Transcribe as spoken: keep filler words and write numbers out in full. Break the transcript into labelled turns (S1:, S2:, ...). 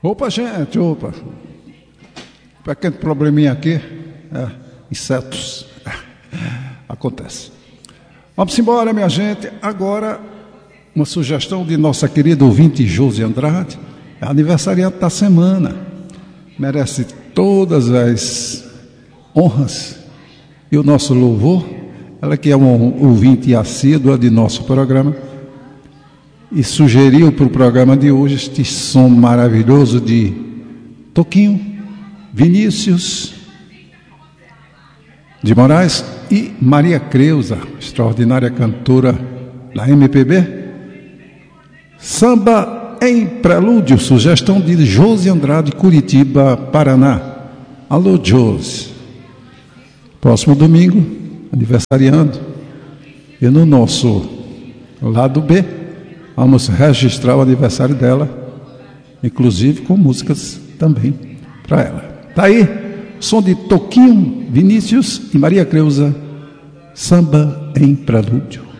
S1: Opa, gente, opa. Pequeno probleminha aqui. É, insetos. Acontece. Vamos embora, minha gente. Agora, uma sugestão de nossa querida ouvinte Josi Andrade. É aniversariante da semana. Merece todas as honras e o nosso louvor. Ela que é uma ouvinte assídua de nosso programa. E sugeriu para o programa de hoje este som maravilhoso de Toquinho, Vinícius de Moraes e Maria Creuza, extraordinária cantora da M P B. Samba em Prelúdio, sugestão de Josi Andrade, Curitiba, Paraná. Alô, Josi. Próximo domingo, aniversariando. E no nosso lado B, vamos registrar o aniversário dela, inclusive com músicas também para ela. Tá aí, som de Toquinho, Vinícius e Maria Creuza, Samba em Prelúdio.